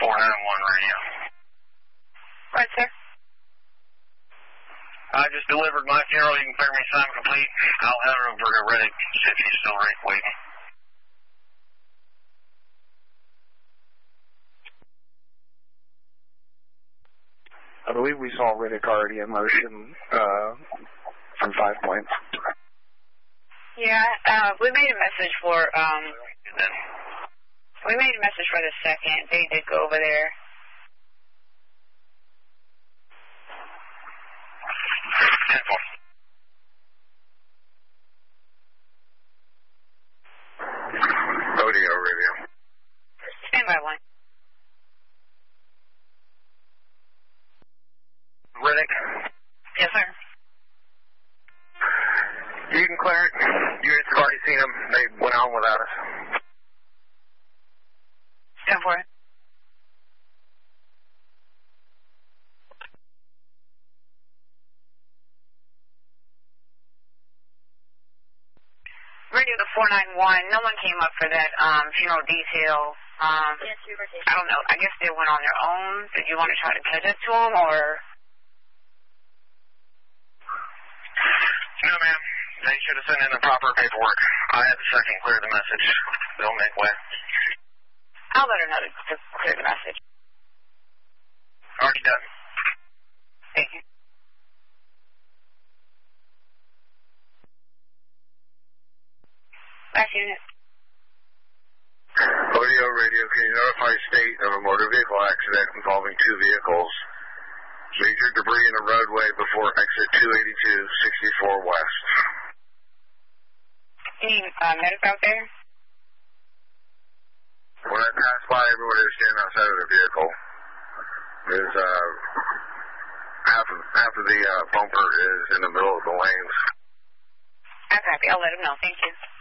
491 radio. Right, sir. I just delivered my funeral. You can clear me sign complete. I'll head over to Reddick, see if he's still waiting. I believe we saw Riddick already in motion from 5 points. Yeah, we made a message for the second. They did go over there. Rodeo radio. Stand by one. Riddick? Yes, sir. You can clear it. Units have already seen them. They went on without us. Stand for it. Radio to 491. No one came up for that funeral detail. Yes, we were taking. I don't know. I guess they went on their own. Did you want to try to catch up to them, or? No, ma'am. They should have sent in the proper paperwork. I had the second clear the message. They'll make way. I'll let her know to clear the message. Already done. Thank you. Last unit. Audio radio, can you notify state of a motor vehicle accident involving two vehicles? Major debris in the roadway before exit 282, 64 west. Any medics out there? When I pass by, everyone is standing outside of their vehicle. There's half of the bumper is in the middle of the lanes. I copy. I'll let them know. Thank you.